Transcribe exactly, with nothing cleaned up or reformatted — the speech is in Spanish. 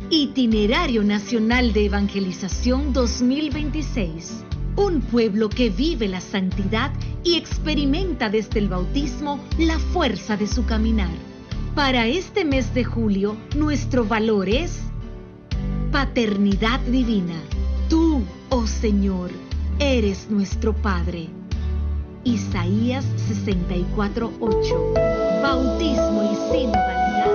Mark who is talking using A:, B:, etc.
A: Itinerario Nacional de Evangelización dos mil veintiséis. Un pueblo que vive la santidad y experimenta desde el bautismo la fuerza de su caminar. Para este mes de julio, nuestro valor es paternidad divina. Tú, oh Señor, eres nuestro Padre. Isaías sesenta y cuatro, ocho. Bautismo y sinodalidad.